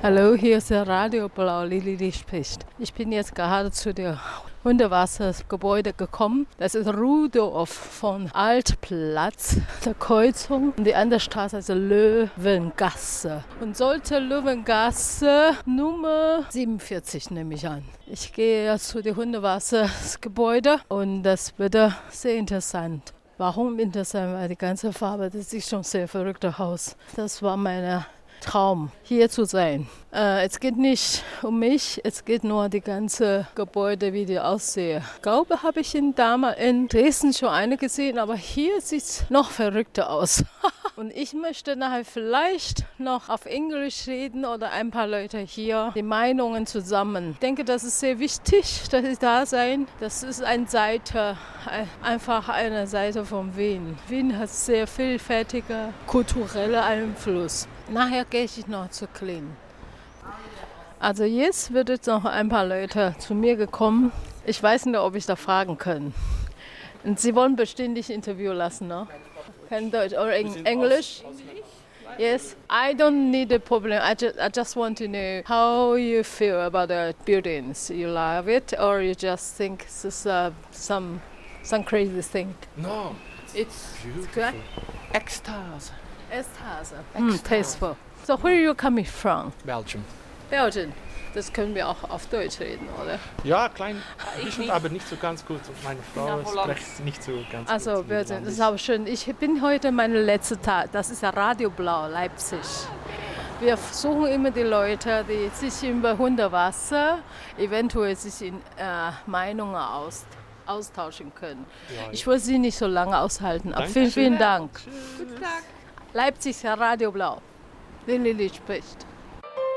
Hallo, hier ist der Radio Blau, Lili spricht. Ich bin jetzt gerade zu der Hundewassergebäude gekommen. Das ist Rudolf von Altplatz, der Kreuzung. Und die andere Straße ist Löwengasse. Und sollte Löwengasse Nummer 47, nehme ich an. Ich gehe jetzt zu dem Hundewassergebäude und das wird sehr interessant. Warum interessant? Weil die ganze Farbe, das sieht schon sehr verrückt aus. Das war mein Traum, hier zu sein. Es geht nicht um mich, es geht nur um die ganze Gebäude, wie die aussehen. Ich glaube, habe ich damals in Dresden schon eine gesehen, aber hier sieht es noch verrückter aus. Und ich möchte nachher vielleicht noch auf Englisch reden oder ein paar Leute hier die Meinungen zusammen. Ich denke, das ist sehr wichtig, dass sie da sein. Das ist einfach eine Seite von Wien. Wien hat sehr vielfältiger kultureller Einfluss. Nachher gehe ich noch zu Klein. Also jetzt wird jetzt noch ein paar Leute zu mir gekommen. Ich weiß nicht, ob ich da fragen kann. Und sie wollen bestimmt dich Interview lassen, ne? Kein Deutsch oder Englisch? Yes, I don't need a problem. I just want to know how you feel about the buildings. You love it, or you just think this is some crazy thing? No, It's beautiful. Ecstasy. Tasteful. So where are you coming from? Belgium. Belgium. Das können wir auch auf Deutsch reden, oder? Ja, klein bisschen, aber nicht so ganz gut. Meine Frau spricht nicht so ganz Also gut. Belgium, das ist auch schön. Ich bin heute mein letzter Tag. Das ist ja Radio Blau, Leipzig. Wir suchen immer die Leute, die sich über Hundewasser eventuell sich in Meinungen austauschen können. Ja, Ich will Sie nicht so lange aushalten. Aber Dankeschön. vielen Dank. Tschüss. Leipzig, Radio Blau. Lili spricht.